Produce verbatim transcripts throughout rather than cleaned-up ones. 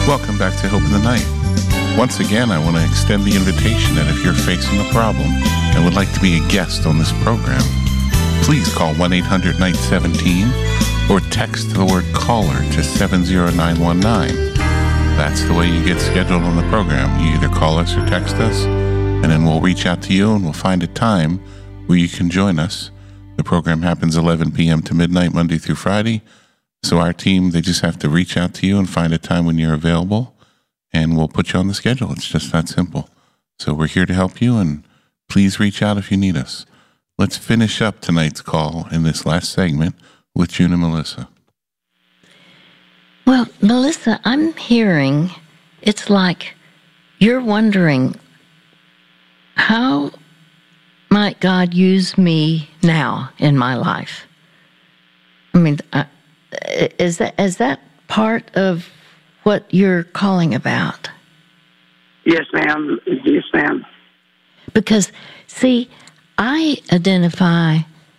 Welcome back to Hope in the Night. Once again, I want to extend the invitation that if you're facing a problem and would like to be a guest on this program, please call one eight hundred night seventeen or text the word caller to seven zero nine one nine. That's the way you get scheduled on the program. You either call us or text us, and then we'll reach out to you and we'll find a time where you can join us. The program happens eleven p.m. to midnight, Monday through Friday. So our team, they just have to reach out to you and find a time when you're available, and we'll put you on the schedule. It's just that simple. So we're here to help you, and please reach out if you need us. Let's finish up tonight's call in this last segment with June and Melissa. Well, Melissa, I'm hearing it's like you're wondering, how might God use me now in my life? I mean, I, Is that is that part of what you're calling about? Yes, ma'am. Yes, ma'am. Because, see, I identify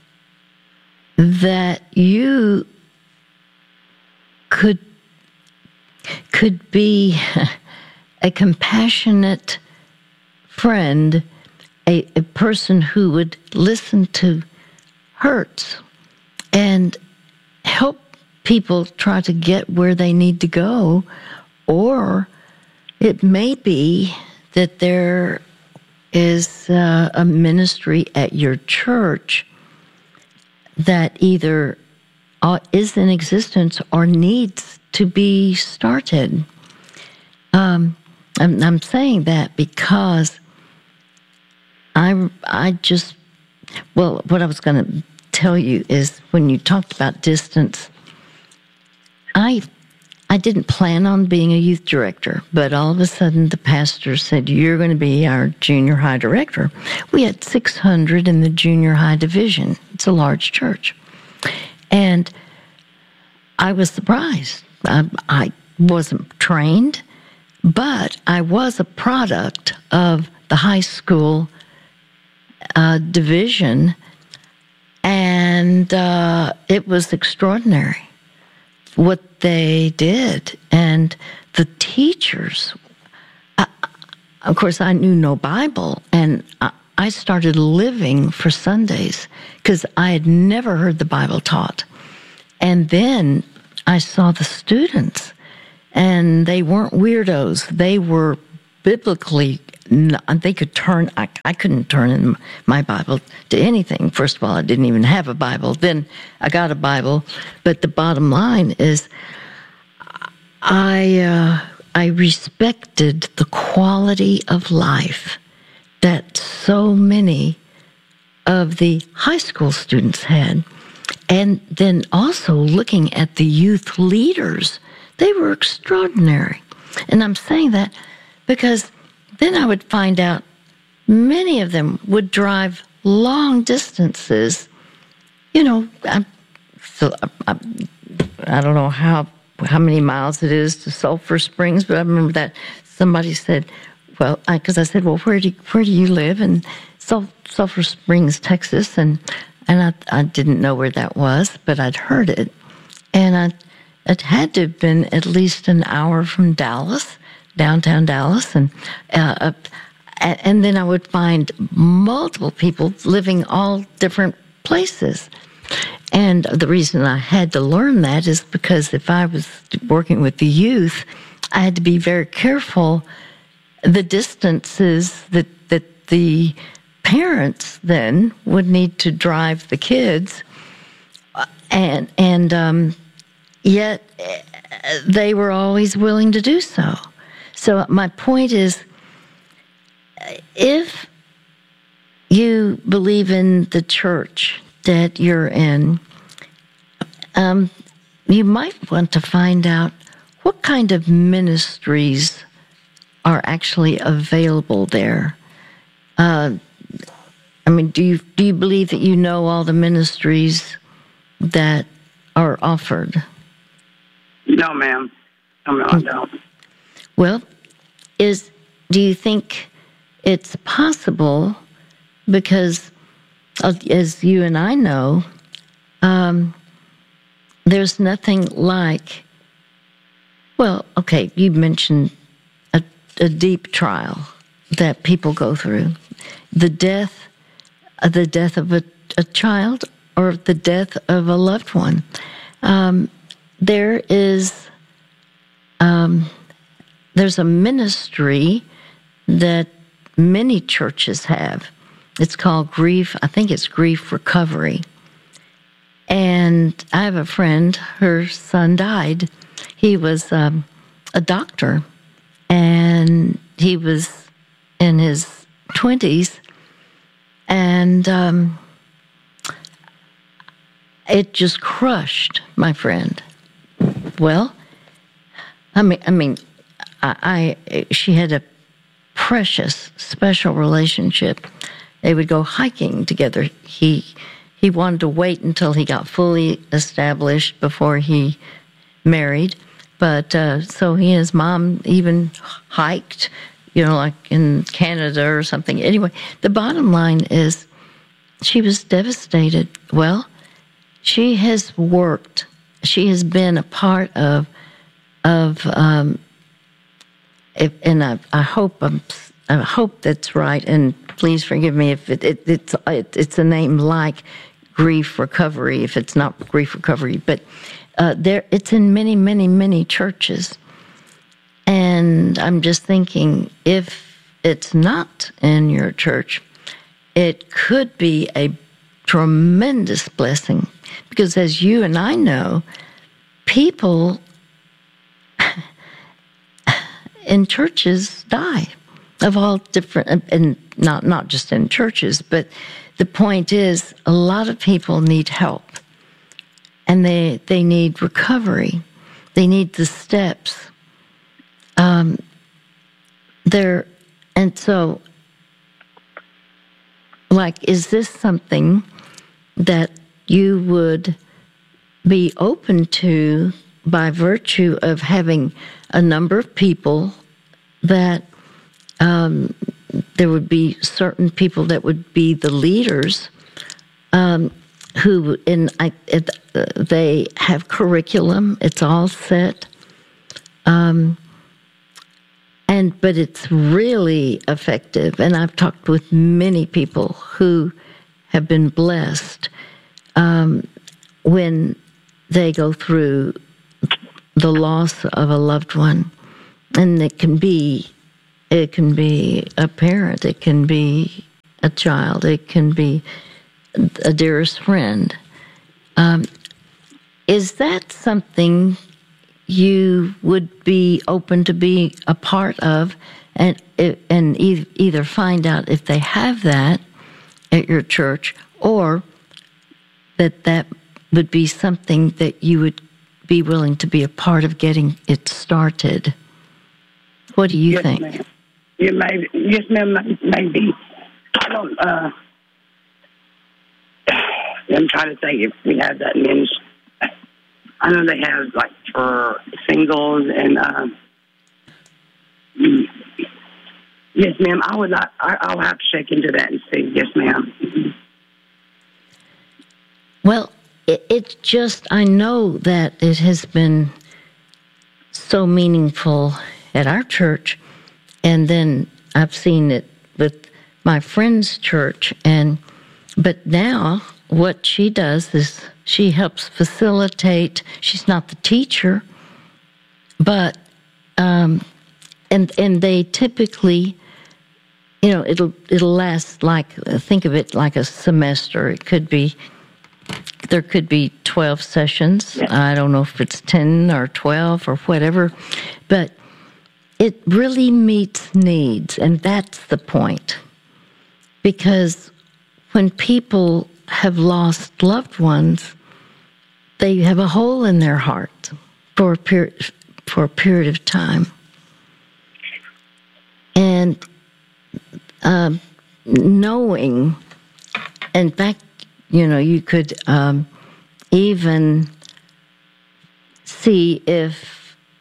that you could could be a compassionate friend, a, a person who would listen to hurts and help people try to get where they need to go. Or it may be that there is uh, a ministry at your church that either uh, is in existence or needs to be started. Um, I'm, I'm saying that because I, I just, well, what I was going to tell you is when you talked about distance, I I didn't plan on being a youth director, but all of a sudden the pastor said, you're going to be our junior high director. We had six hundred in the junior high division. It's a large church. And I was surprised. I, I wasn't trained, but I was a product of the high school uh, division, and uh, it was extraordinary what they did. And the teachers, I, of course, I knew no Bible, and I, I started living for Sundays because I had never heard the Bible taught. And then I saw the students, and they weren't weirdos. They were biblically, they could turn, I, I couldn't turn in my Bible to anything. First of all, I didn't even have a Bible. Then I got a Bible. But the bottom line is I, uh, I respected the quality of life that so many of the high school students had. And then also looking at the youth leaders, they were extraordinary. And I'm saying that because then I would find out many of them would drive long distances. You know, I, so I, I don't know how how many miles it is to Sulphur Springs, but I remember that somebody said, well, because I, I said, well, where do you, where do you live? And Sul- Sulphur Springs, Texas, and and I, I didn't know where that was, but I'd heard it, and I, it had to have been at least an hour from Dallas. Downtown Dallas, and uh, and then I would find multiple people living all different places. And the reason I had to learn that is because if I was working with the youth, I had to be very careful the distances that that the parents then would need to drive the kids, and and um, yet they were always willing to do so. So my point is, if you believe in the church that you're in, um, you might want to find out what kind of ministries are actually available there. Uh, I mean, do you do you believe that you know all the ministries that are offered? No, ma'am. I'm not. I don't. Well, is do you think it's possible, because as you and I know, um, there's nothing like Well, okay, you mentioned a, a deep trial that people go through. The death, uh, the death of a, a child or the death of a loved one. Um, there is, um, there's a ministry that many churches have. It's called grief, I think it's grief recovery. And I have a friend, her son died. He was um, a doctor, and he was in his twenties, and um, it just crushed my friend. Well, I mean, I mean, I, I she had a precious, special relationship. They would go hiking together. He he wanted to wait until he got fully established before he married. But uh, so he and his mom even hiked, you know, like in Canada or something. Anyway, the bottom line is she was devastated. Well, she has worked. She has been a part of, of, um, if, and I, I hope I'm, I hope that's right. And please forgive me if it, it, it's it, it's a name like Grief Recovery, if it's not Grief Recovery, but uh, there it's in many, many, many churches. And I'm just thinking, if it's not in your church, it could be a tremendous blessing, because as you and I know, people in churches die of all different, and not not just in churches, but the point is a lot of people need help, and they they need recovery. They need the steps. Um, there, and so, like, is this something that you would be open to by virtue of having a number of people that um, there would be certain people that would be the leaders um, who, in I, it, uh, they have curriculum, it's all set, um, and but it's really effective. And I've talked with many people who have been blessed um, when they go through the loss of a loved one, and it can be it can be a parent, it can be a child, it can be a dearest friend. Um, is that something you would be open to be a part of, and and e- either find out if they have that at your church, or that that would be something that you would be willing to be a part of getting it started? What do you yes, think? Ma'am. You may, yes, ma'am, maybe. I don't, uh, I'm trying to think if we have that many. I know they have, like, for singles and, uh, yes, ma'am, I would like, I, I'll have to check into that and see. Yes, ma'am. Well, it, it's just, I know that it has been so meaningful at our church, and then I've seen it with my friend's church, and but now what she does is she helps facilitate. She's not the teacher, but um, and and they typically, you know, it'll it'll last like, think of it like a semester. It could be, there could be twelve sessions. I don't know if it's ten or twelve or whatever, but it really meets needs, and that's the point. Because when people have lost loved ones, they have a hole in their heart for a period, for a period of time. And um, knowing, in fact, you know, you could um, even see if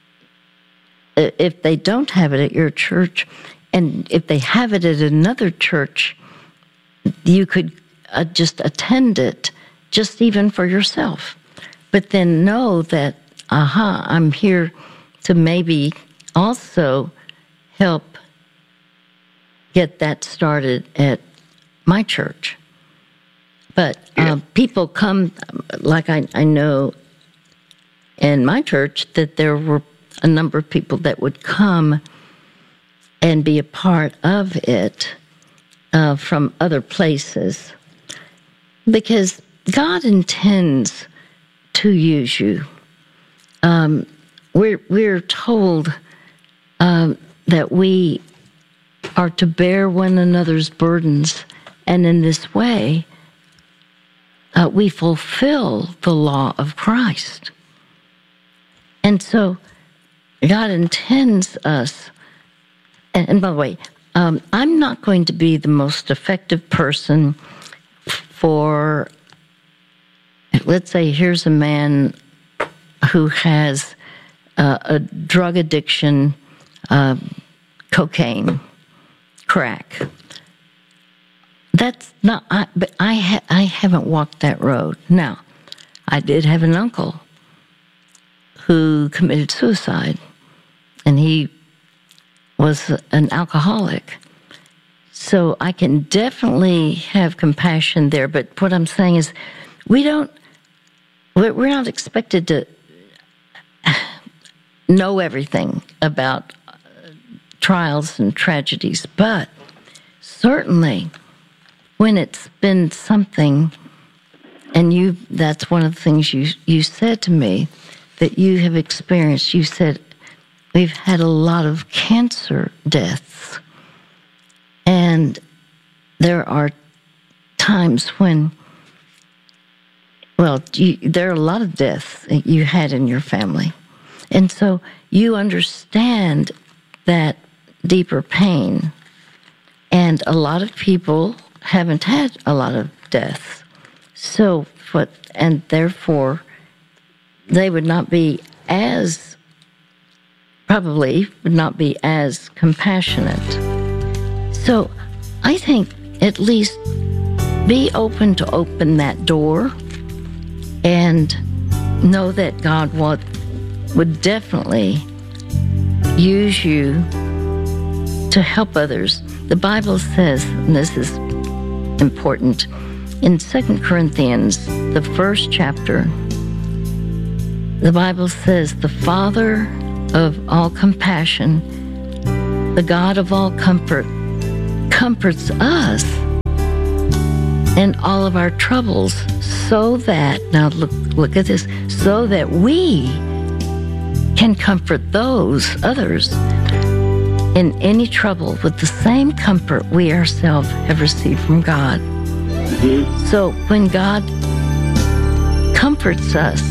if they don't have it at your church, and if they have it at another church, you could uh, just attend it, just even for yourself. But then know that, aha, I'm here to maybe also help get that started at my church. But uh, people come, like I, I know in my church that there were a number of people that would come and be a part of it uh, from other places, because God intends to use you. Um, we're we're told um, that we are to bear one another's burdens, and in this way, uh, we fulfill the law of Christ. And so, God intends us. And, and by the way, um, I'm not going to be the most effective person for, let's say, here's a man who has uh, a drug addiction, uh, cocaine, crack. That's not, I, but I, ha, I haven't walked that road. Now, I did have an uncle who committed suicide, and he was an alcoholic. So I can definitely have compassion there. But what I'm saying is, we don't, we're not expected to know everything about trials and tragedies, but certainly when it's been something, and you, that's one of the things you, you said to me that you have experienced. You said, we've had a lot of cancer deaths, and there are times when, well, you, there are a lot of deaths that you had in your family. And so you understand that deeper pain. And a lot of people haven't had a lot of deaths. So what, and therefore, they would not be as, probably would not be as compassionate. So I think at least be open to open that door and know that God would, would definitely use you to help others. The Bible says, and this is important, in Second Corinthians, the first chapter, the Bible says, the Father of all compassion, the God of all comfort, comforts us in all of our troubles, so that, now look, look at this, so that we can comfort those others in any trouble with the same comfort we ourselves have received from God. Mm-hmm. So when God comforts us,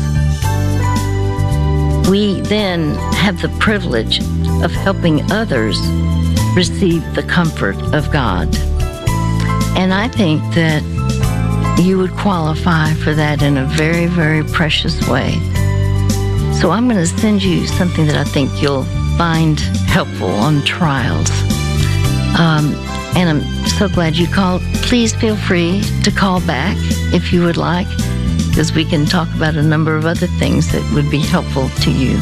we then have the privilege of helping others receive the comfort of God. And I think that you would qualify for that in a very, very precious way. So I'm going to send you something that I think you'll find helpful on trials. Um, and I'm so glad you called. Please feel free to call back if you would like, because we can talk about a number of other things that would be helpful to you.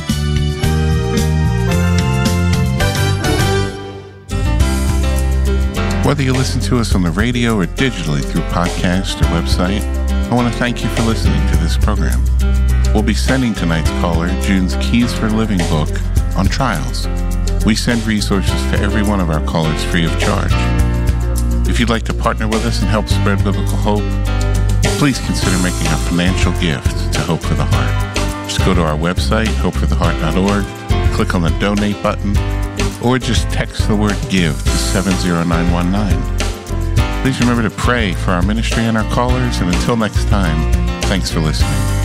Whether you listen to us on the radio or digitally through podcast or website, I want to thank you for listening to this program. We'll be sending tonight's caller June's Keys for Living book on trials. We send resources to every one of our callers free of charge. If you'd like to partner with us and help spread biblical hope, please consider making a financial gift to Hope for the Heart. Just go to our website, hope for the heart dot org, click on the donate button, or just text the word give to seven zero nine one nine. Please remember to pray for our ministry and our callers, and until next time, thanks for listening.